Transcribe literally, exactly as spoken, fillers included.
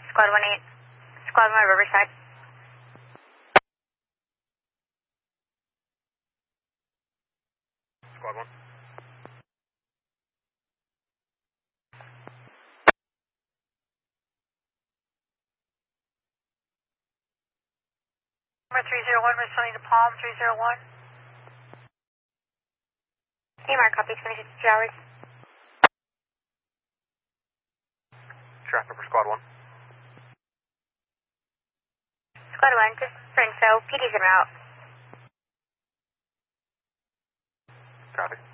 Squad one eight. Squad one Riverside. Squad one. Number three zero one, responding to Palm three zero one. A M R copy, twenty fifty-two hours. Traffic for squad one. Squad one, just for info, P D's en route. Copy.